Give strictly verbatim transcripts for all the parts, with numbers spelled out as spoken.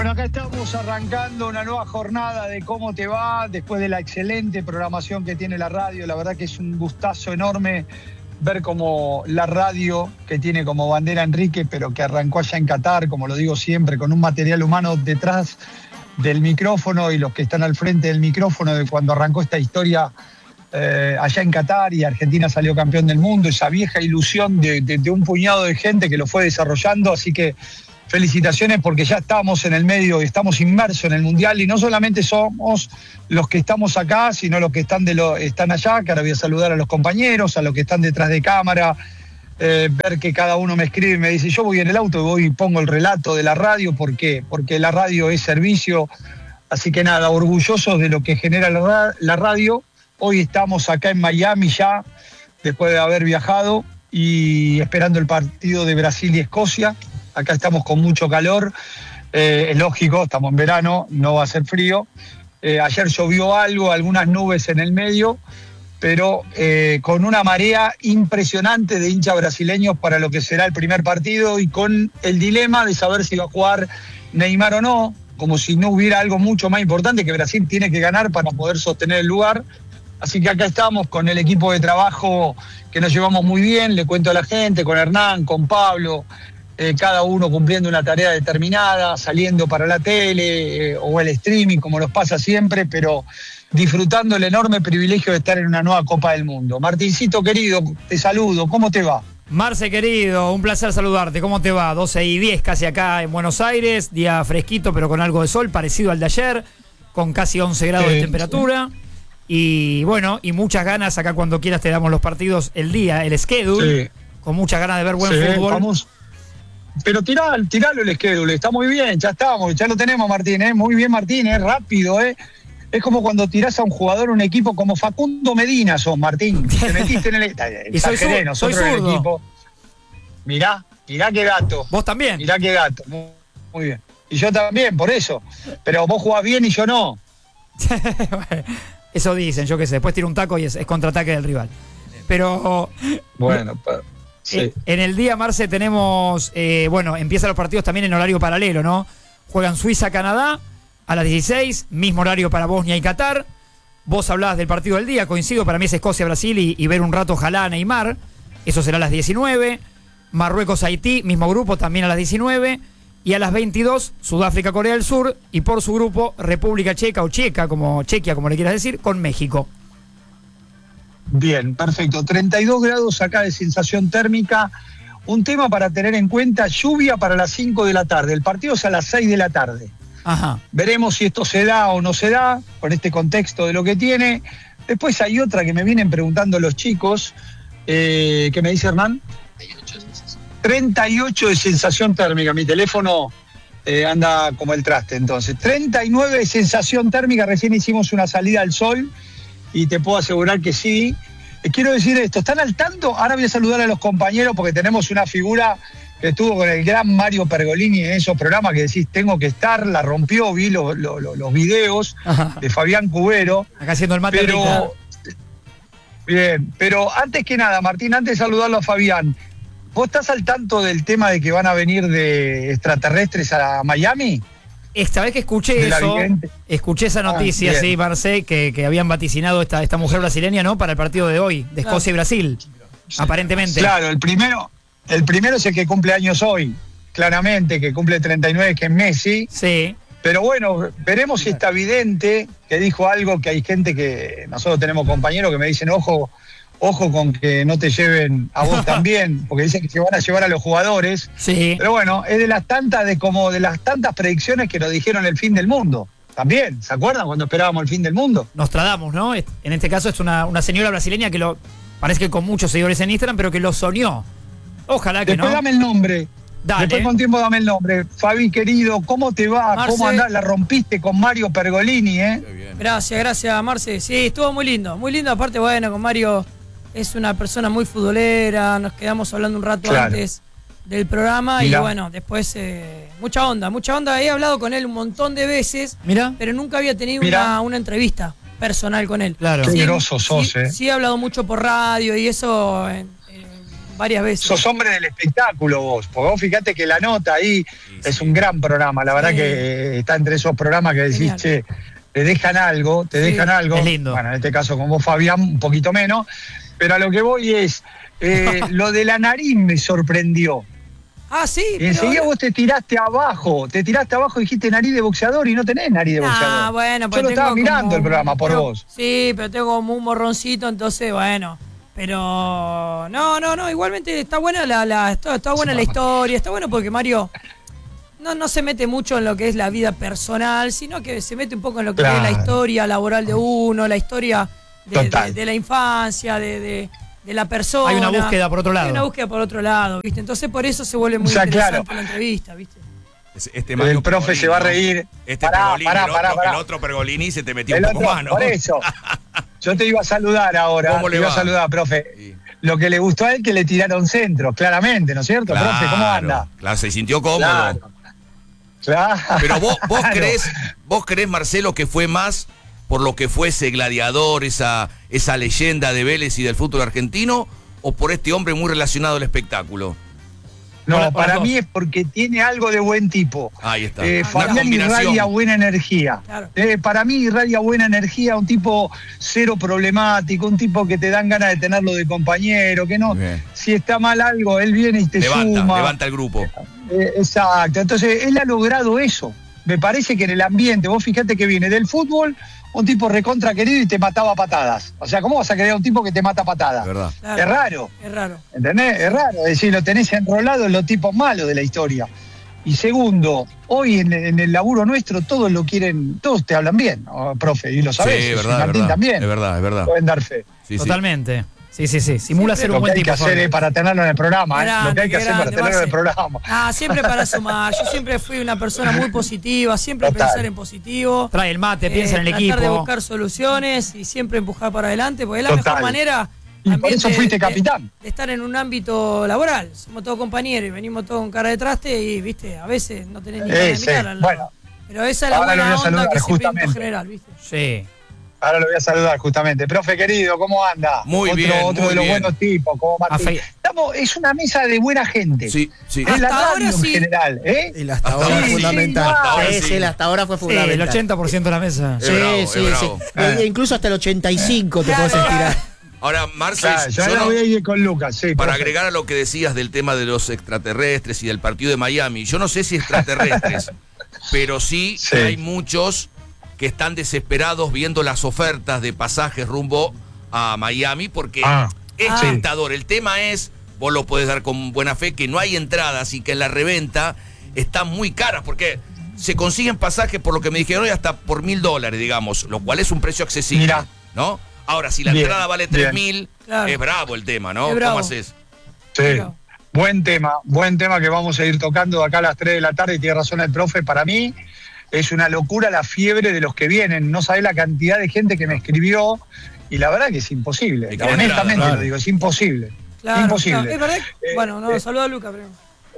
Bueno, acá estamos arrancando una nueva jornada de Cómo Te Va, después de la excelente programación que tiene la radio. La verdad que es un gustazo enorme ver cómo la radio, que tiene como bandera Enrique, pero que arrancó allá en Qatar, como lo digo siempre, con un material humano detrás del micrófono y los que están al frente del micrófono de cuando arrancó esta historia eh, allá en Qatar y Argentina salió campeón del mundo, esa vieja ilusión de, de, de un puñado de gente que lo fue desarrollando, así que felicitaciones porque ya estamos en el medio, estamos inmersos en el Mundial y no solamente somos los que estamos acá, sino los que están, de lo, están allá, que ahora voy a saludar a los compañeros, a los que están detrás de cámara, eh, ver que cada uno me escribe y me dice, yo voy en el auto y voy y pongo el relato de la radio, ¿por qué? Porque la radio es servicio, así que nada, orgullosos de lo que genera la, la radio. Hoy estamos acá en Miami ya, después de haber viajado y esperando el partido de Brasil y Escocia. Acá estamos con mucho calor, eh, es lógico, estamos en verano, no va a ser frío. Eh, ayer llovió algo, algunas nubes en el medio, pero eh, con una marea impresionante de hinchas brasileños para lo que será el primer partido y con el dilema de saber si va a jugar Neymar o no, como si no hubiera algo mucho más importante que Brasil tiene que ganar para poder sostener el lugar. Así que acá estamos con el equipo de trabajo que nos llevamos muy bien, le cuento a la gente, con Hernán, con Pablo, Eh, cada uno cumpliendo una tarea determinada, saliendo para la tele eh, o el streaming, como nos pasa siempre, pero disfrutando el enorme privilegio de estar en una nueva Copa del Mundo. Martincito querido, te saludo, ¿cómo te va? Marce querido, un placer saludarte, ¿cómo te va? doce y diez casi acá en Buenos Aires, día fresquito pero con algo de sol, parecido al de ayer, con casi once grados sí, de temperatura. Sí. Y bueno, y muchas ganas, acá cuando quieras te damos los partidos, el día, el schedule, sí. Con muchas ganas de ver buen sí, fútbol. Vamos. Pero tirá, tiralo el schedule, está muy bien, ya estamos, ya lo tenemos Martín, ¿eh? Muy bien Martín, es ¿eh? rápido, ¿eh? Es como cuando tirás a un jugador un equipo como Facundo Medina sos, Martín, te metiste en el... y soy, sur, nosotros soy en el equipo. Mirá, mirá qué gato. Vos también. Mirá qué gato, muy, muy bien. Y yo también, por eso, pero vos jugás bien y yo no. Eso dicen, yo qué sé, después tiro un taco y es, es contraataque del rival. Pero... Bueno, pero... Sí. En el día, Marce, tenemos, eh, bueno, empiezan los partidos también en horario paralelo, ¿no? Juegan Suiza-Canadá a las dieciséis, mismo horario para Bosnia y Qatar. Vos hablabas del partido del día, coincido, para mí es Escocia-Brasil y, y ver un rato ojalá a Neymar, eso será a las diecinueve. Marruecos-Haití, mismo grupo, también a las diecinueve. Y a las veintidós, Sudáfrica-Corea del Sur y por su grupo República Checa o Checa, como Chequia, como le quieras decir, con México. Bien, perfecto. treinta y dos grados acá de sensación térmica. Un tema para tener en cuenta, lluvia para las cinco de la tarde. El partido es a las seis de la tarde. Ajá. Veremos si esto se da o no se da, con este contexto de lo que tiene. Después hay otra que me vienen preguntando los chicos, eh, ¿qué me dice Hernán? treinta y ocho de sensación térmica. Mi teléfono eh, anda como el traste, entonces. treinta y nueve de sensación térmica. Recién hicimos una salida al sol. Y te puedo asegurar que sí. Quiero decir esto, ¿están al tanto? Ahora voy a saludar a los compañeros porque tenemos una figura que estuvo con el gran Mario Pergolini en esos programas que decís, tengo que estar, la rompió, vi los, los, los videos Ajá. de Fabián Cubero. Acá haciendo el mate. Pero, bien, pero antes que nada, Martín, antes de saludarlo a Fabián, ¿vos estás al tanto del tema de que van a venir de extraterrestres a Miami? Esta vez que escuché eso, escuché esa noticia, ah, sí, Marce, que, que habían vaticinado esta, esta mujer brasileña, ¿no? Para el partido de hoy, de Escocia y Brasil, sí. aparentemente. Claro, el primero, el primero es el que cumple años hoy, claramente, que cumple treinta y nueve, que es Messi. Sí. Pero bueno, veremos si está vidente, que dijo algo que hay gente que, nosotros tenemos compañeros que me dicen, ojo, ojo con que no te lleven a vos también, porque dicen que se van a llevar a los jugadores. Sí. Pero bueno, es de las tantas, de como de las tantas predicciones que nos dijeron el fin del mundo. También, ¿se acuerdan cuando esperábamos el fin del mundo? Nostradamus, ¿no? En este caso es una, una señora brasileña que lo, parece que con muchos seguidores en Instagram, pero que lo soñó. Ojalá que Después no. dame el nombre. Dale. Después con tiempo dame el nombre. Fabi, querido, ¿cómo te va? Marce. ¿Cómo andás? La rompiste con Mario Pergolini, ¿eh? Gracias, gracias, Marce. Sí, estuvo muy lindo. Muy lindo, aparte, bueno, con Mario es una persona muy futbolera. Nos quedamos hablando un rato claro. antes del programa. Mirá. Y bueno, después eh, mucha onda, mucha onda. He hablado con él un montón de veces, Mirá. pero nunca había tenido una, una entrevista personal con él. Claro. Qué sí, groso sos, sí, ¿eh? Sí, he hablado mucho por radio y eso... Eh, varias veces. Sos hombre del espectáculo vos, porque vos fíjate que La Nota ahí sí, es sí. un gran programa, la verdad sí. que está entre esos programas que decís, Genial. che, te dejan algo, te sí. dejan algo. Es lindo. Bueno, en este caso con vos, Fabián, un poquito menos, pero a lo que voy es, eh, lo de la nariz me sorprendió. Ah, sí. Y enseguida pero... vos te tiraste abajo, te tiraste abajo y dijiste nariz de boxeador y no tenés nariz de boxeador. Ah, bueno, yo lo estaba mirando como... el programa por pero, vos. Sí, pero tengo como un morroncito, entonces, bueno. Pero no, no, no, igualmente está buena la, la está, está buena la historia, está bueno porque Mario no, no se mete mucho en lo que es la vida personal, sino que se mete un poco en lo que claro. es la historia laboral de uno, la historia de, de, de la infancia, de, de, de la persona. Hay una búsqueda por otro lado. Hay una búsqueda por otro lado, ¿viste? Entonces por eso se vuelve muy o sea, interesante claro. la entrevista, ¿viste? Este Mario el profe Pergolini, se va a reír. Este pará, Pergolini, pará, el, pará, otro, pará. el otro Pergolini se te metió el un poco otro, más, ¿no? Por eso. Yo te iba a saludar ahora. ¿Cómo le te iba va? a saludar, profe. Sí. Lo que le gustó a él que le tiraron centros, claramente, ¿no es cierto, claro, profe? ¿Cómo anda? Claro, se sintió cómodo. Claro. claro. Pero vos, vos crees, vos crees, Marcelo, que fue más por lo que fue ese gladiador, esa, esa leyenda de Vélez y del fútbol argentino, o por este hombre muy relacionado al espectáculo. No, Hola, para hola, mí es porque tiene algo de buen tipo. Ahí está. Eh, Fabián irradia buena energía. Claro. Eh, para mí irradia buena energía, un tipo cero problemático, un tipo que te dan ganas de tenerlo de compañero, que no, Bien. si está mal algo, él viene y te levanta, suma. Levanta el grupo. Eh, exacto. Entonces, él ha logrado eso. Me parece que en el ambiente, vos fíjate que viene del fútbol, un tipo recontra querido y te mataba a patadas. O sea, ¿cómo vas a querer a un tipo que te mata a patadas? ¿Verdad? Claro, es raro. Es raro. ¿Entendés? Es raro. Es decir, lo tenés enrolado en los tipos malos de la historia. Y segundo, hoy en, en el laburo nuestro todos lo quieren, todos te hablan bien, ¿no, profe? Y lo sabés. Sí, es verdad, Martín es verdad, también. es verdad, es verdad. Pueden dar fe. Sí, Totalmente. Sí, sí, sí. Simula Siempre ser un buen tipo. Lo que hay que hacer es para tenerlo en el programa, Grande, ¿eh? Lo que hay que hacer grande, para tenerlo en el programa. Ah, siempre para sumar. Yo siempre fui una persona muy positiva, siempre Total. pensar en positivo. Trae el mate, eh, piensa en el equipo. Tratar de buscar soluciones y siempre empujar para adelante, porque es la Total. mejor manera. Y por eso de, fuiste de, capitán. De estar en un ámbito laboral. Somos todos compañeros y venimos todos con cara de traste y, viste, a veces no tenés ni cara de Sí, mirar sí. al lado. Bueno, pero esa es la ahora lo voy buena a saludar, onda que se pinta en justamente. general, viste. Sí. Ahora lo voy a saludar justamente. Profe querido, ¿cómo anda? Muy otro, bien, Otro muy de los bien. buenos tipos, como Martín. Afe- Estamos, es una mesa de buena gente. Sí, sí. Es la Hasta radio ahora en sí. general, ¿eh? El hasta, Hasta ahora ahora es sí. fundamental. Sí, hasta ahora Sí, sí. sí, el hasta ahora fue Sí, fundamental. el ochenta por ciento de la mesa. Es Sí, bravo, es sí, bravo. sí. E incluso hasta el ochenta y cinco te puedes estirar. Ahora, Marcel, Claro, yo yo ahora no- voy a ir con Lucas, sí. para profe. agregar a lo que decías del tema de los extraterrestres y del partido de Miami, yo no sé si extraterrestres, pero sí, Sí. que hay muchos que están desesperados viendo las ofertas de pasajes rumbo a Miami porque Ah, es ah. tentador. El tema es, vos lo podés dar con buena fe, que no hay entradas y que en la reventa están muy caras porque se consiguen pasajes, por lo que me dijeron hoy, hasta por mil dólares, digamos, lo cual es un precio accesible, Mirá. ¿no? Ahora, si la Bien, entrada vale tres bien. mil, Claro. es bravo el tema, ¿no? Es bravo. ¿Cómo haces? Sí. Pero- Buen tema, buen tema que vamos a ir tocando de acá a las tres de la tarde y tiene razón el profe. Para mí es una locura la fiebre de los que vienen. No sabés la cantidad de gente que me escribió y la verdad que es imposible. Hay que Honestamente claro. lo digo, es imposible. Claro, imposible. claro. Es verdad. Eh, bueno, no, eh, saluda a Luca, pero.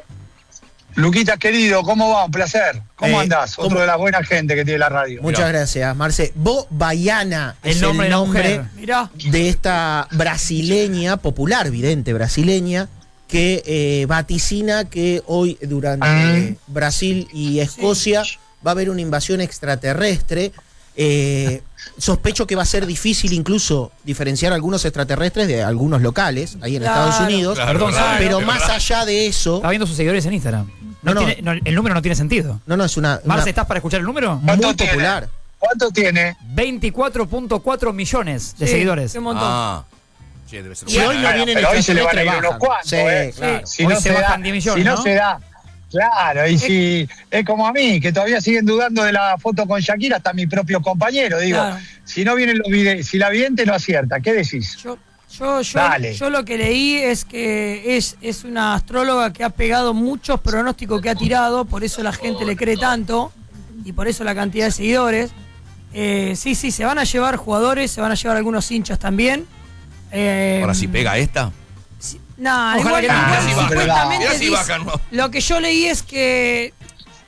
Luquita querido, ¿cómo va? Un placer. ¿Cómo Eh, andás? ¿cómo? Otro de la buena gente que tiene la radio. Muchas gracias, Marce. Bo Baiana El es nombre de el la nombre mujer. Mirá. de esta brasileña, popular vidente brasileña, que eh, vaticina que hoy durante Ah. eh, Brasil y Escocia va a haber una invasión extraterrestre. Eh, sospecho que va a ser difícil incluso diferenciar algunos extraterrestres de algunos locales ahí en Claro, Estados Unidos. claro, Perdón, claro, pero es más verdad. allá de eso, Está viendo sus seguidores en Instagram. No No, no. tiene- no, el número no tiene sentido. no, no, es una, una Marce, ¿estás para escuchar el número? ¿Cuánto muy tiene? popular. ¿Cuánto tiene? veinticuatro punto cuatro millones de Sí, seguidores. qué montón. Ah. Che, debe ser Si hoy no Bueno, vienen pero hoy se le van a ir extraterrestres, unos cuantos, Sí, ¿eh? claro. Si Hoy no se se, da, bajan diez millones, si no, ¿no? se da. Claro, y si es como a mí, que todavía siguen dudando de la foto con Shakira, hasta mi propio compañero, digo, Claro. si no vienen los videos, si la vidente no acierta, ¿qué decís? Yo, yo, yo, Dale. yo lo que leí es que es, es una astróloga que ha pegado muchos pronósticos que ha tirado, por eso la gente le cree tanto y por eso la cantidad de seguidores. Eh, sí, sí, se van a llevar jugadores, se van a llevar algunos hinchas también. Eh, Ahora si pega esta. No, Ojalá igual, que no. igual Mirá si bajan. supuestamente Mirá si dice- bajan, ¿no? lo que yo leí es que,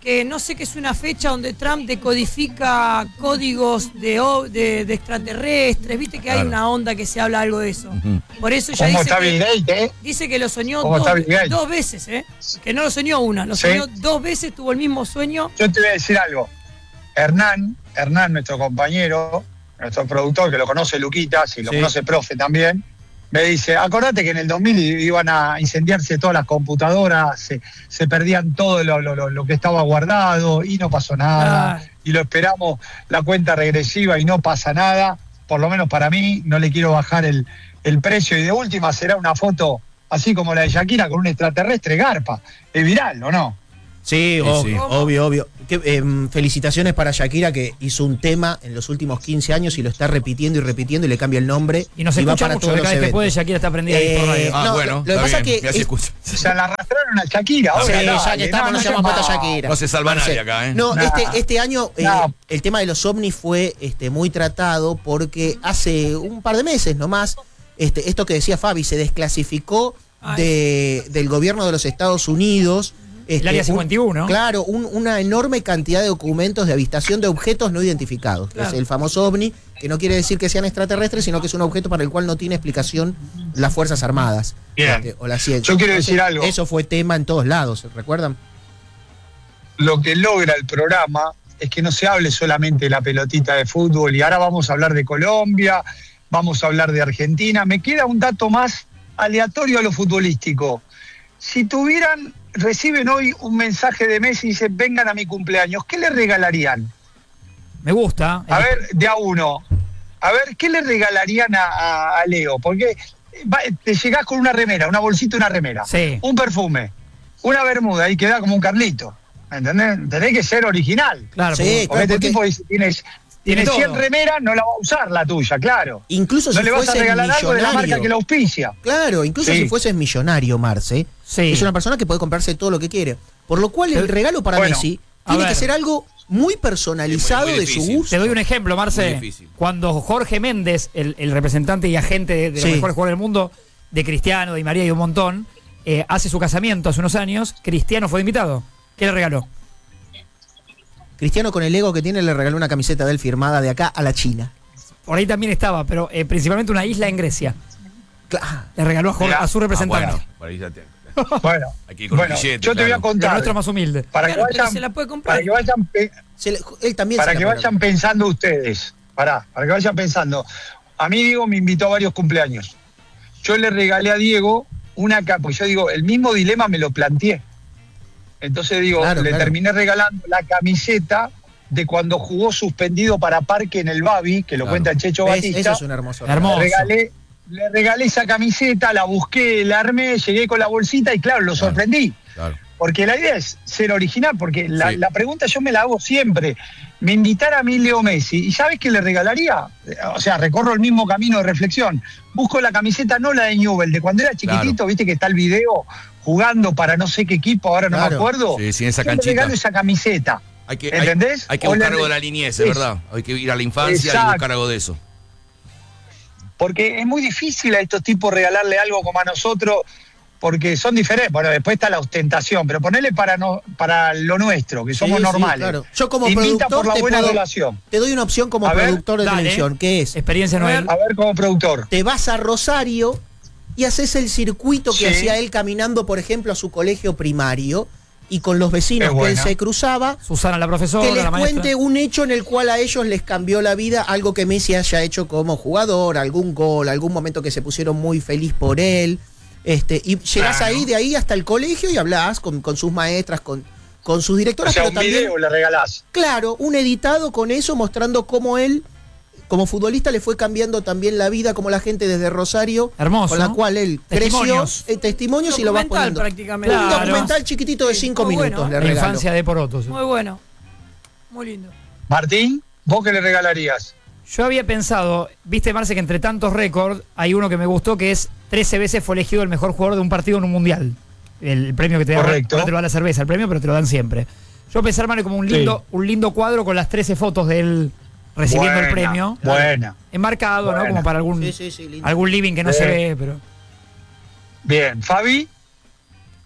que no sé qué es una fecha donde Trump decodifica códigos de, o- de, de extraterrestres, viste que hay Claro. una onda que se habla algo de eso. Ujú. Por eso ya ¿Cómo dice está que, Bill Gates, eh? dice que lo soñó ¿Cómo dos, está Bill Gates? dos veces, ¿eh? Que no lo soñó una, lo Sí. soñó dos veces, tuvo el mismo sueño. Yo te voy a decir algo. Hernán, Hernán, nuestro compañero, nuestro productor, que lo conoce Luquita, si lo Sí. conoce Profe también, me dice, acordate que en el dos mil iban a incendiarse todas las computadoras, se, se perdían todo lo, lo- lo- lo que estaba guardado y no pasó nada. Claro. Y lo esperamos la cuenta regresiva y no pasa nada. Por lo menos para mí, no le quiero bajar el, el precio. Y de última será una foto así como la de Shakira con un extraterrestre garpa. Es viral, ¿o no? Sí, Sí, obvio, sí. obvio, obvio. Que, em, felicitaciones para Shakira, que hizo un tema en los últimos quince años y lo está repitiendo y repitiendo y le cambia el nombre. Y nos va escucha para mucho, todos que cada los vez que puede, eventos. Shakira está prendida ahí por Eh, radio. Ah, No, bueno, lo- lo que está pasa bien, que ya se es- escucha. O sea, la arrastraron a Shakira. Sí, ahora, ya dale, que estamos, no, nos no, llamamos puesta no. Shakira. No se salva No sé. nadie acá, ¿eh? No, Nah. este, este año eh, No. el tema de los ovnis fue este, muy tratado porque hace un par de meses nomás, este, esto que decía Fabi, se desclasificó Ay. de, del gobierno de los Estados Unidos. Este, Área un- cincuenta y uno. Claro, un- una enorme cantidad de documentos de avistación de objetos no identificados. Claro. Es el famoso ovni, que no quiere decir que sean extraterrestres, sino que es un objeto para el cual no tiene explicación las Fuerzas Armadas. Bien. este, o la ciencia. Yo quiero decir algo. Eso fue tema en todos lados, ¿recuerdan? Lo que logra el programa es que no se hable solamente de la pelotita de fútbol y ahora vamos a hablar de Colombia, vamos a hablar de Argentina. Me queda un dato más aleatorio a lo futbolístico. Si tuvieran, reciben hoy un mensaje de Messi y dicen, vengan a mi cumpleaños, ¿qué le regalarían? Me gusta. A ver, de a uno. A ver, ¿qué le regalarían a, a- a Leo? Porque va- te llegás con una remera, una bolsita, una remera, Sí. un perfume, una bermuda y queda como un Carlito. ¿Entendés? Tenés que ser original. Claro, Sí, porque- Porque este porque- tipo dice, tienes, Tiene tiene cien todo. remeras, no la va a usar la tuya, claro. Incluso No si le vas a fuese regalar algo de la millonario. marca que la auspicia. Claro, incluso Sí. si fueses millonario, Marce, Sí. es una persona que puede comprarse todo lo que quiere. Por lo cual el Pero- regalo para bueno, Messi a tiene ver. que ser algo muy personalizado Es muy de su difícil. gusto. Te doy un ejemplo, Muy Marce. difícil. Cuando Jorge Méndez, el, el representante y agente de, de los Sí. mejores jugadores del mundo, de Cristiano, de Di María y un montón, eh, hace su casamiento hace unos años, Cristiano fue invitado. ¿Qué le regaló? Cristiano, con el ego que tiene, le regaló una camiseta de él firmada de acá a la China. Por ahí también estaba, pero eh, principalmente una isla en Grecia. Cla- Le regaló a, Jorge- Mirá. a su Ah, representante. bueno, por ahí ya te- Bueno, Hay que ir con bueno billete, yo te voy a claro. El contar. nuestro más humilde. Para que Claro, pero vayan, se la puede comprar. para que vayan, pe- se le- él también para se la que puede vayan regalar. pensando ustedes. Pará, para que vayan pensando. A mí Diego me invitó a varios cumpleaños. Yo le regalé a Diego una capa, porque yo digo, el mismo dilema me lo planteé. Entonces digo, Claro, le claro. terminé regalando la camiseta de cuando jugó suspendido para Parque en el Babi, que lo Claro. cuenta el Checho ¿Ves? Batista. Eso es un hermoso. Hermoso. Le regalé, le regalé esa camiseta, la busqué, la armé, llegué con la bolsita y claro, lo sorprendí. Claro. Porque la idea es ser original, porque la, Sí. la pregunta yo me la hago siempre. Me invitara a mí Leo Messi, ¿y sabes qué le regalaría? O sea, recorro el mismo camino de reflexión. Busco la camiseta, no la de Newell, de cuando era chiquitito, Claro. viste que está el video jugando para no sé qué equipo, ahora no me Claro. acuerdo. Sí, sí, esa Yo le canchita. regalo esa camiseta. Hay que, ¿Entendés? Hay, hay que O buscar le- algo de la niñez, es es- verdad. Hay que ir a la infancia Exacto. y buscar algo de eso. Porque es muy difícil a estos tipos regalarle algo como a nosotros, porque son diferentes. Bueno, después está la ostentación, pero ponerle para no, para lo nuestro, que somos Sí, sí, normales. claro. Yo como Invita productor por la te buena puedo- relación. Te doy una opción como A ver, productor de dale. televisión, que es, Experiencia Noel. A ver, como productor. te vas a Rosario y haces el circuito que Sí. hacía él caminando, por ejemplo, a su colegio primario y con los vecinos Es que él buena. se cruzaba, Susana, la profesora, que les la maestra. cuente un hecho en el cual a ellos les cambió la vida, algo que Messi haya hecho como jugador, algún gol, algún momento que se pusieron muy feliz por él. Este, y llegás Claro. ahí, de ahí hasta el colegio y hablás con, con sus maestras, con, con sus O directoras, sea, pero un también, video le regalás. claro, un editado con eso, mostrando cómo él, como futbolista, le fue cambiando también la vida, como la gente desde Rosario, Hermoso. con la cual él Testimonios. creció, eh, testimonios y lo vas Documental poniendo. prácticamente. Un Claro. documental chiquitito de Sí, cinco muy minutos, bueno, le La regalo. infancia de Porotos. Muy bueno. Muy lindo. Martín, ¿vos qué le regalarías? Yo había pensado, viste, Marce, que entre tantos récords hay uno que me gustó que es trece veces fue elegido el mejor jugador de un partido en un mundial. El premio que te da, Correcto. no te lo da la cerveza, el premio, pero te lo dan siempre. Yo pensé armarle como un lindo, Sí. un lindo cuadro con las trece fotos de él recibiendo el Buena, premio. Buena. Enmarcado, ¿no? Buena. Como para algún, Sí, sí, sí, lindo. algún living que no Sí. se ve, pero. Bien. Fabi,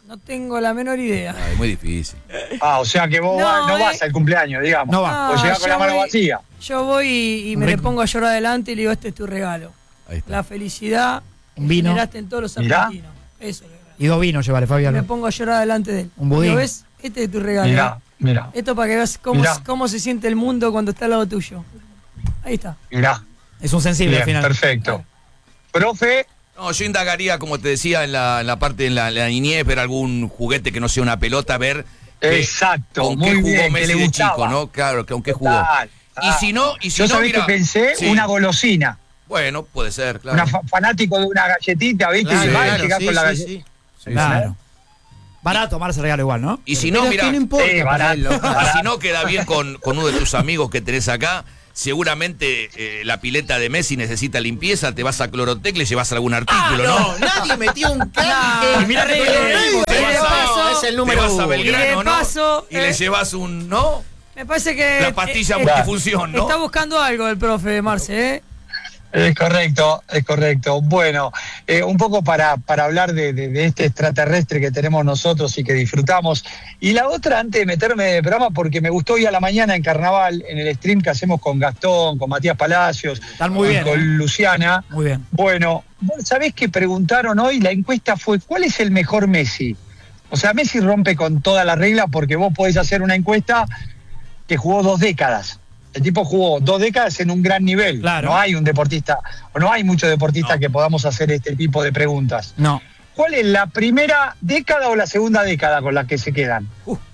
No tengo la menor idea. Ay, muy difícil. Ah, o sea que vos No, va- no eh. vas al cumpleaños, digamos. No va. O llegás con yo la mano voy- vacía. Yo voy y, y me Rico. le pongo a llorar adelante y le digo, este es tu regalo. Ahí está. La felicidad que Un vino. generaste en todos los Mirá. argentinos. Eso es lo que Y dos vinos llevale, me Fabián. pongo a llorar delante de él. Un budín. ¿Lo ves? Este es tu regalo. Mirá, mirá, Esto para que veas cómo, Mirá. cómo se siente el mundo cuando está al lado tuyo. Ahí está. mirá. Es un sensible Bien, al final. perfecto. Profe, No, yo indagaría, como te decía, en la, en la parte de la, la niñez, ver algún juguete que no sea una pelota, ver que- exacto, con muy qué jugó bien, que Messi le de gustaba. chico, ¿no? Claro, con qué jugó. Total, Y ah. si no, y si yo no, sabés mira, que pensé sí. una golosina, Bueno, puede ser, claro. una fa- fanático de una galletita, ¿viste? Claro, y va y claro, llegás sí, con la sí, galleta. sí. Sí, Claro. Barato, Marce regalo igual, ¿no? Y si Pero no, es mira, que no importa Eh, para él, barato. loco. y si no queda bien con, con uno de tus amigos que tenés acá, seguramente eh, la pileta de Messi necesita limpieza, te vas a Clorotec, le llevas algún artículo, ¿no? No, nadie metió un canje. Y mirá que Pero te- medio, te ¿eh? vas a- No, es el Te número vas a uno. Belgrano, Y de ¿no? paso, Y le eh, llevas un, ¿no? Me parece que... La pastilla eh, eh, multifunción, ¿no? Está buscando algo el profe Marce, ¿eh? Es correcto, es correcto. Bueno, eh, un poco para, para hablar de, de- de este extraterrestre que tenemos nosotros y que disfrutamos. Y la otra, antes de meterme en el programa, porque me gustó hoy a la mañana en Carnaval, en el stream que hacemos con Gastón, con Matías Palacios, Están muy y bien, con ¿eh? Luciana. Muy bien. Bueno, vos sabés que preguntaron hoy, la encuesta fue, ¿cuál es el mejor Messi? O sea, Messi rompe con toda la regla porque vos podés hacer una encuesta que jugó dos décadas. El tipo jugó dos décadas en un gran nivel. Claro. No hay un deportista, o no hay muchos deportistas No. que podamos hacer este tipo de preguntas. No. ¿Cuál es la primera década o la segunda década con la que se quedan?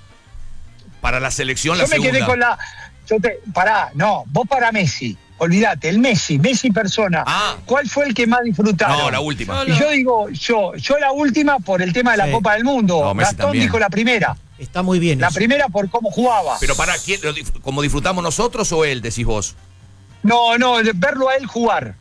Para la selección, la Yo me segunda. quedé con la... Yo te, pará, no, vos para Messi. Olvídate, el Messi, Messi persona. Ah. ¿Cuál fue el que más disfrutaron? No, la última. Yo- Y yo digo, yo, yo la última por el tema de la Sí. Copa del Mundo. No, Messi Gastón también. dijo la primera. Está muy bien La eso. primera por cómo jugaba. Pero para quién, lo dif- ¿como disfrutamos nosotros o él, decís vos? No, no, de verlo a él jugar.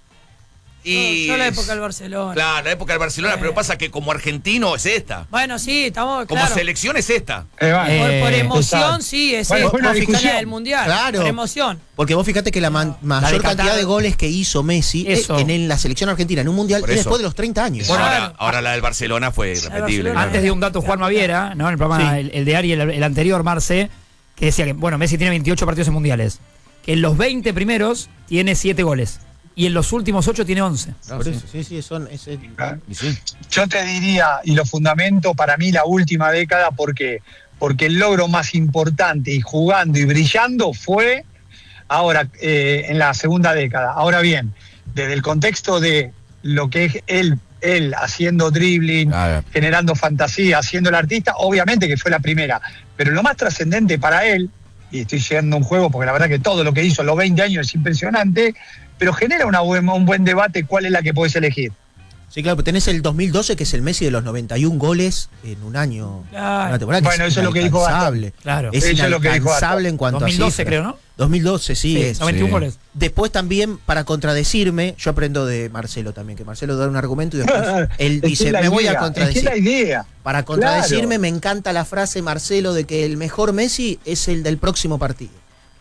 Y Yo la época del Barcelona. Claro, la época del Barcelona, Eh. pero pasa que como argentino es esta. Bueno, sí, estamos... Como claro. selección es esta. Eh, bueno. Eh, Por, por emoción, exacto. sí, es Bueno, esta, fue una la discusión. del Mundial. Claro. Por emoción. Porque vos fíjate que la man- mayor de Qatar. cantidad de goles que hizo Messi eh, Eso. en, en la selección argentina en un mundial Por es eso. después de los treinta años. Bueno, Claro. ahora, ahora la del Barcelona fue irrepetible. Barcelona. claro. Antes de un dato Juan Maviera, ¿no? En el programa, Sí. el, el de Ari, el, el anterior, Marce, que decía que, bueno, Messi tiene veintiocho partidos en mundiales. Que en los veinte primeros tiene siete goles. Y en los últimos ocho tiene once. Claro, Por sí. eso, sí, sí, son, es el- Y sí. Yo te diría, y lo fundamento para mí la última década, porque porque el logro más importante y jugando y brillando fue ahora eh, en la segunda década. Ahora bien, desde el contexto de lo que es él, él haciendo dribbling, Claro. generando fantasía, haciendo el artista, obviamente que fue la primera. Pero lo más trascendente para él, y estoy llegando a un juego porque la verdad que todo lo que hizo en los veinte años es impresionante, pero genera una buen, un buen debate cuál es la que podés elegir. Sí, claro, pero tenés el dos mil doce, que es el Messi de los noventa y un goles en un año. Claro. Una temporada que Bueno, eso es lo que dijo Gastón. inalcanzable. Claro. Es Eso es lo que dijo inalcanzable Gastón. en cuanto dos mil doce a cifras. creo, ¿no? dos mil doce, sí, Sí, es. noventa y uno sí. goles. Después también, para contradecirme, yo aprendo de Marcelo también, que Marcelo da un argumento y después él Es que dice, es la me voy idea, a es que contradecir. es la idea. Para contradecirme, Claro. me encanta la frase, Marcelo, de que el mejor Messi es el del próximo partido.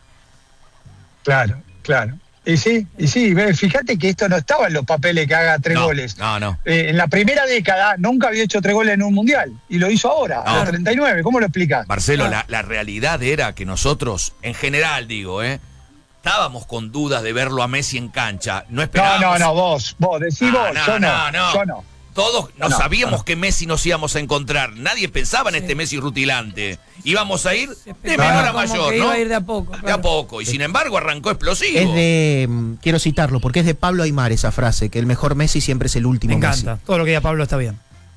Claro, claro. Y sí, y sí, ve, fíjate que esto no estaba en los papeles que haga tres No, goles. no, no. Eh, en la primera década nunca había hecho tres goles en un mundial y lo hizo ahora, a No. los treinta y nueve. ¿Cómo lo explicas? Marcelo, la, la realidad era que nosotros, en general digo, ¿eh? estábamos con dudas de verlo a Messi en cancha. No No, esperábamos. no, no, vos, vos, decí No, vos, no, yo no, no, no. yo no. Todos no, No, sabíamos no. que Messi nos íbamos a encontrar. Nadie pensaba en Sí. este Messi rutilante. Íbamos a ir Se de esperaba menor a como mayor, que ¿no? iba a ir de a poco. De a claro. poco. Y sin embargo arrancó explosivo. Es de, mm, quiero citarlo, porque es de Pablo Aimar esa frase, que el mejor Messi siempre es el último Me Messi. encanta. Todo lo que diga Pablo está bien.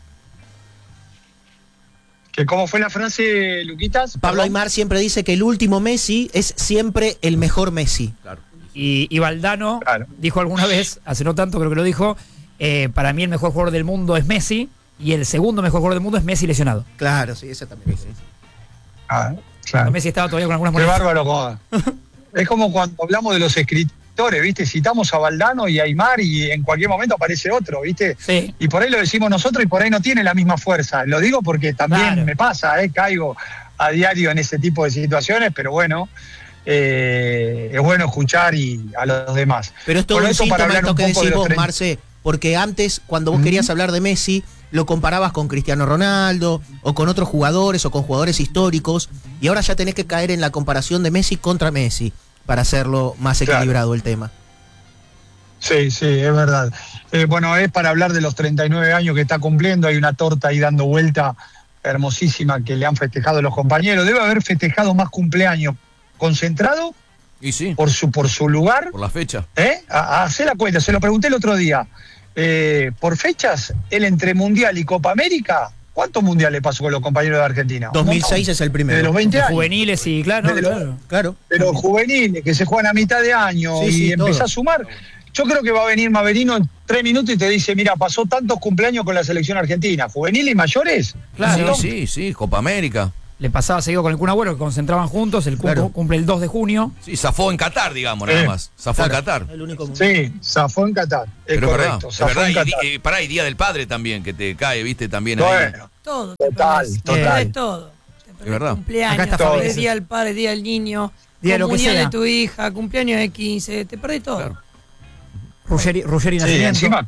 ¿Que ¿Cómo fue la frase, Luquitas? Pablo Perdón. Aimar siempre dice que el último Messi es siempre el mejor Messi. Y, y Valdano Claro. dijo alguna vez, hace no tanto creo que lo dijo, eh, para mí el mejor jugador del mundo es Messi y el segundo mejor jugador del mundo es Messi lesionado. Claro, sí, esa también. Sí. Ah, Cuando claro. Messi estaba todavía con algunas Qué molestias. bárbaro. Como... Es como cuando hablamos de los escritores, ¿viste? Citamos a Valdano y a Aimar y en cualquier momento aparece otro, ¿viste? Sí. Y por ahí lo decimos nosotros y por ahí no tiene la misma fuerza. Lo digo porque también Claro. me pasa, ¿eh? Caigo a diario en ese tipo de situaciones, pero bueno, eh, es bueno escuchar y a los demás. Pero es todo Bueno, un esto para síntoma hablar esto un que poco de decís los vos, treinta. Marce, porque antes, cuando vos querías hablar de Messi, lo comparabas con Cristiano Ronaldo, o con otros jugadores, o con jugadores históricos, y ahora ya tenés que caer en la comparación de Messi contra Messi, para hacerlo más equilibrado claro. el tema. Sí, sí, es verdad. Eh, bueno, es para hablar de los treinta y nueve años que está cumpliendo, hay una torta ahí dando vuelta hermosísima que le han festejado los compañeros. Debe haber festejado más cumpleaños. ¿Concentrado? Y sí. Por su, por su lugar. Por la fecha. ¿Eh? A, a hacer la cuenta, se lo pregunté el otro día. Eh, por fechas, él entre Mundial y Copa América, ¿cuántos mundiales pasó con los compañeros de Argentina? dos mil seis es el primero. De los veinte años. Juveniles, sí, claro. De claro. Los, claro. De los juveniles, que se juegan a mitad de año sí, y sí, empezás todo. a sumar. Yo creo que va a venir Maverino en tres minutos y te dice, mira, pasó tantos cumpleaños con la selección argentina. ¿Juveniles y mayores? Claro. Sí, sí, sí, Copa América. Le pasaba seguido con el Kun Agüero, que concentraban juntos, el Kun claro. cumple el dos de junio. Sí, zafó en Qatar, digamos, nada eh, más. Zafó claro, en Qatar. El único sí, zafó en Qatar. Es Pero correcto. Es verdad, zafó es verdad. en Y, Qatar. y pará, y Día del Padre también, que te cae, viste, también bueno, ahí. Todo. Total, te total. Es todo. Es verdad. Cumpleaños, Acá está te Fabi, perdés sí. Día del Padre, Día del Niño, Día de lo que comunión sea. de tu hija, cumpleaños de quince, te perdés todo. Claro. Ruggeri, Ruggeri Sí, Nacimiento. encima.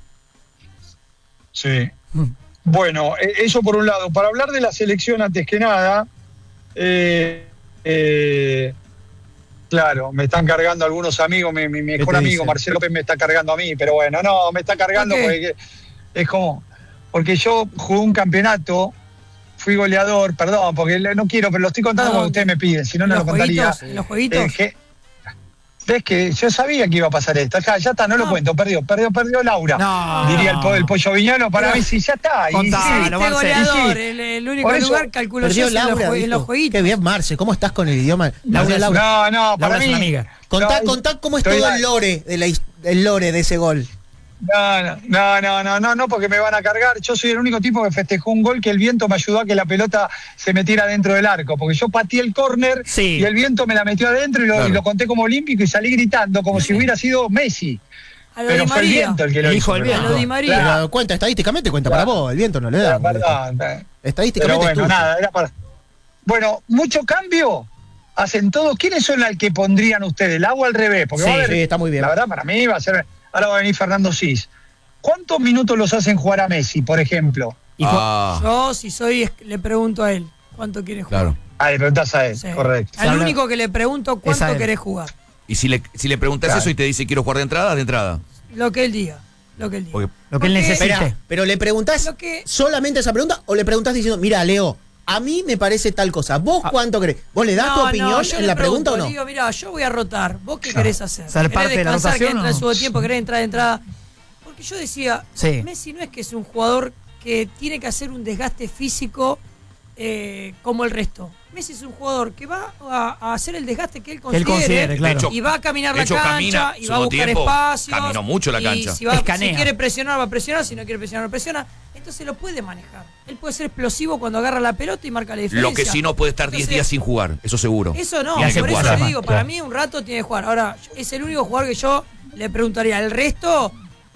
Sí. Bueno, eso por un lado. Para hablar de la selección antes que nada, eh, eh, claro, me están cargando algunos amigos, mi, mi mejor amigo dicen? Marcelo López me está cargando a mí, pero bueno, no, me está cargando ¿Por qué? porque es como, porque yo jugué un campeonato, fui goleador, perdón, porque no quiero, pero lo estoy contando No, porque ustedes me piden, si no, no ¿Los lo contaría. jueguitos? ¿Los jueguitos? Eh, que- ves que yo sabía que iba a pasar esto, ya, ya está, no, No. lo cuento, perdió, perdió, perdió Laura. No. Diría el, po- el pollo viñano, para Pero- mí sí, ya está. Y Contá, sí, lo Este Marce. goleador, Sí, sí. el, el único Por eso, lugar, calculo Perdió yo, es en los, Laura, jue- en dijo. los jueguitos. Qué bien, Marce, ¿cómo estás con el idioma? Laura es- Laura. No, no, para Laura es mí. una amiga. Contá, no, contá cómo es estoy todo mal. el lore, de la, his- el lore de ese gol. No, no, no, no, no, no, no, porque me van a cargar. Yo soy el único tipo que festejó un gol que el viento me ayudó a que la pelota se metiera dentro del arco, porque yo pateé el córner Sí. y el viento me la metió adentro y lo, Claro. y lo conté como olímpico y salí gritando como si hubiera sido Messi. A lo Pero Di fue el María. viento el que lo El hizo. hijo del pero- A lo Di María. Claro. Pero cuenta, estadísticamente cuenta Claro. para vos, el viento no le da. Perdón, eh. Estadísticamente Pero es bueno, tuyo. nada, era para. Bueno, mucho cambio hacen todos. ¿Quiénes son las que pondrían ustedes? ¿El agua al revés? Porque Sí, va a haber- sí, está muy bien. La verdad, para mí va a ser. Ahora va a venir Fernando Sis. ¿Cuántos minutos los hacen jugar a Messi, por ejemplo? Y cu- Ah, Yo, si soy, es- le pregunto a él cuánto quiere jugar. claro. Ah, le preguntás a él, Sí. correcto. Al Habla- único que le pregunto Es a cuánto él. querés jugar. Y si le, si le preguntas Claro. eso y te dice quiero jugar de entrada, de entrada. Lo que él diga. Lo que él diga. Porque lo que él Porque- necesite. Esperá, pero le preguntás Lo que- solamente esa pregunta o le preguntás diciendo, mira, Leo, a mí me parece tal cosa. ¿Vos cuánto crees? ¿Vos le das No, tu no, opinión yo en le la pregunta o pregunto, no? Digo, mira, yo voy a rotar. ¿Vos qué querés hacer? ¿Ser ¿Querés parte de la descansar, rotación querés entrar o en no? segundo tiempo, querés entrar de entrada? Porque yo decía, Sí. Messi no es que es un jugador que tiene que hacer un desgaste físico eh, como el resto. Messi es un jugador que va a, a hacer el desgaste que él Que considere, él considere, claro. De hecho, y va a caminar de la hecho, cancha camina, y va a segundo buscar tiempo, espacios. caminó mucho la y cancha. Si, va, si Escanea. quiere presionar, va a presionar. Si no quiere presionar, no presiona. Entonces lo puede manejar. Él puede ser explosivo cuando agarra la pelota y marca la diferencia. lo que sí no puede estar diez Entonces, días sin jugar, eso seguro. Eso no, Y hace por eso cuatro. le digo, para Claro. mí un rato tiene que jugar. Ahora, es el único jugador que yo le preguntaría. El resto,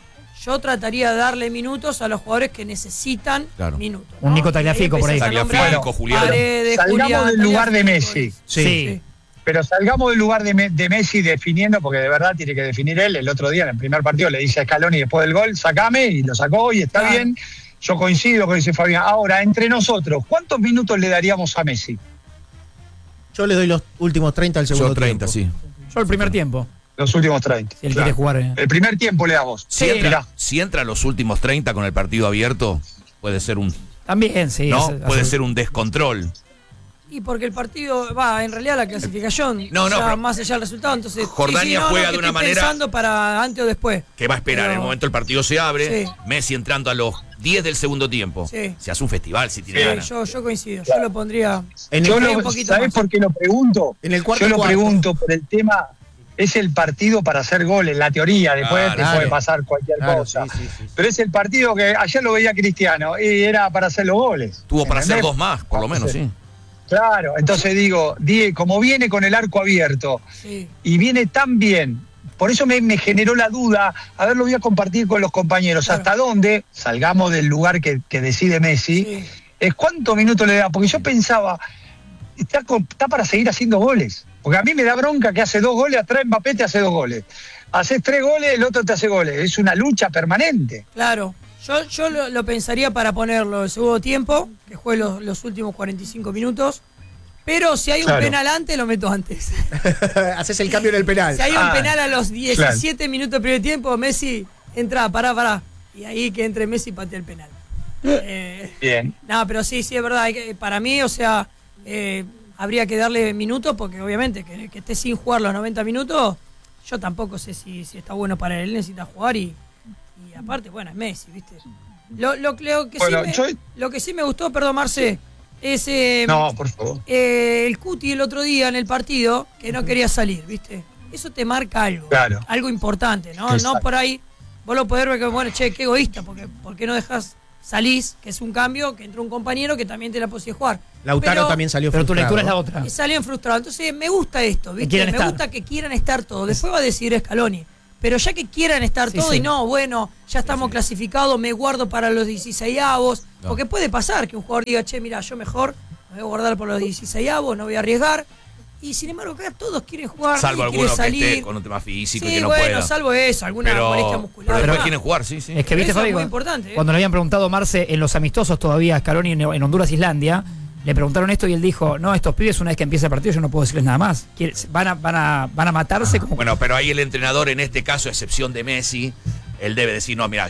yo trataría de darle minutos a los jugadores que necesitan Claro. minutos. Un ¿no? Nico Y Tagliafico por ahí. empezás a Tagliafico, nombrar Julián. Paredes, Salgamos Julián, del lugar de Tagliafico, Messi. Sí. Sí. Pero salgamos del lugar de, Me- de Messi definiendo, porque de verdad tiene que definir él. El otro día en el primer partido le dice a Scaloni después del gol, sacame, y lo sacó y está Claro. bien. Yo coincido con lo que dice Fabián. Ahora, entre nosotros, ¿cuántos minutos le daríamos a Messi? Yo le doy los últimos treinta al segundo Yo treinta, tiempo. sí. Yo el primer tiempo. Los últimos treinta. Si él Claro. quiere jugar. eh. El primer tiempo le damos. Si, Sí. entra, Mirá. si entra los últimos treinta con el partido abierto, puede ser un, También, sí. ¿no? hace- Puede hace- ser un descontrol. Y porque el partido va, en realidad la clasificación, No, no, ya pero- más allá del resultado, entonces Jordania sí, sí, no, juega no, de que una estoy manera- pensando para antes o después. Que va a esperar, Pero- en el momento el partido se abre, Sí. Messi entrando a los diez del segundo tiempo. Sí. Se hace un festival si tiene Sí, ganas. yo, yo coincido, yo lo pondría En Yo el, lo- un poquito ¿Sabés más. por qué lo pregunto? En el cuarto Yo lo cuarto. pregunto por el tema, es el partido para hacer goles, la teoría, después Claro, te claro. puede pasar cualquier Claro, cosa. sí, sí, sí. Pero es el partido que ayer lo veía Cristiano y era para hacer los goles. Tuvo para hacer ¿Entendés? dos más, por lo menos, sí. Claro, entonces digo, die- como viene con el arco abierto Sí. y viene tan bien, por eso me, me generó la duda, a ver, lo voy a compartir con los compañeros, Claro. hasta dónde, salgamos del lugar que, que decide Messi, Sí. es cuántos minutos le da, porque yo pensaba, está, con- está para seguir haciendo goles, porque a mí me da bronca que hace dos goles, atrás Mbappé te hace dos goles, haces tres goles, el otro te hace goles, es una lucha permanente. Claro, Yo, yo lo, lo pensaría para ponerlo el segundo tiempo, que juegue los, los últimos cuarenta y cinco minutos. Pero si hay un Claro. penal antes, lo meto antes. Haces el cambio en el penal. Si hay un Ah, penal a los diecisiete claro. minutos del primer tiempo, Messi entra, pará, pará. Y ahí que entre Messi y patea el penal. Eh, Bien. no, pero sí, sí, es verdad. hay que- Para mí, o sea, eh, habría que darle minutos porque obviamente que, que esté sin jugar los noventa minutos, yo tampoco sé si, si está bueno para él, necesita jugar y, y aparte, bueno, es Messi, ¿viste? Lo, lo, lo que, Bueno, sí me, yo- lo que sí me gustó, perdón, Marce, es eh, No, por favor. eh, el Cuti el otro día en el partido que no quería salir, ¿viste? Eso te marca algo, Claro. algo importante, ¿no? Exacto. No por ahí, vos lo podés ver que, bueno, che, qué egoísta, porque ¿por qué no dejás salís, que es un cambio, que entró un compañero que también tiene la posibilidad de jugar? Lautaro Pero- también salió Pero tu frustrado. lectura es la otra. y salían frustrados. Entonces, me gusta esto, ¿viste? quieran Me estar. gusta que quieran estar todos. Después va a decidir Scaloni. Pero ya que quieran estar Sí, todos sí. y no, bueno, ya estamos clasificados, me guardo para los dieciseisavos. Porque puede pasar que un jugador diga, che, mira, yo mejor me voy a guardar por los dieciseisavos, no voy a arriesgar. Y sin embargo, acá todos quieren jugar, Salvo nadie quiere alguno que salir. esté con un tema físico Sí, y que no bueno, pueda. salvo eso, alguna pero, molestia muscular. pero después Ah, quieren jugar, sí, sí. Es que viste, Eso es Fabi, muy importante, ¿eh? cuando le habían preguntado Marce en los amistosos todavía a Scaloni en, en Honduras, Islandia, le preguntaron esto y él dijo, no, estos pibes una vez que empieza el partido yo no puedo decirles nada más. Quiere- Van a, van a, van a matarse como... Bueno, pero ahí el entrenador, en este caso, a excepción de Messi, él debe decir, no, mira,